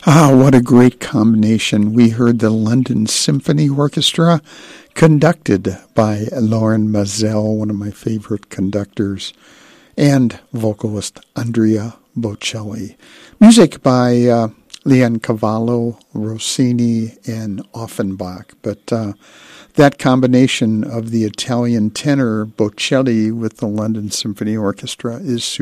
Ah, what a great combination. We heard the London Symphony Orchestra, conducted by Lauren Mazel, one of my favorite conductors, and vocalist Andrea Bocelli. Music by Leoncavallo, Rossini, and Offenbach. But that combination of the Italian tenor Bocelli with the London Symphony Orchestra is super.